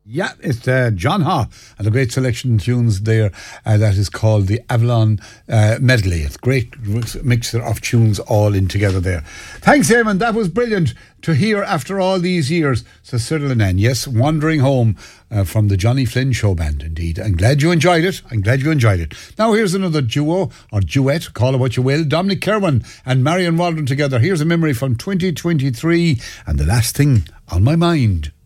Yeah, it's John Ha and a great selection of tunes there that is called the Avalon Medley. It's a great mixture of tunes all in together there. Thanks, Eamon. That was brilliant to hear after all these years. So Cyril and Ann, yes, Wandering Home from the Johnny Flynn Show Band, indeed. I'm glad you enjoyed it. Now here's another duo, or duet, call it what you will. Dominic Kerwin and Marion Waldron together. Here's a memory from 2023 and The Last Thing on My Mind.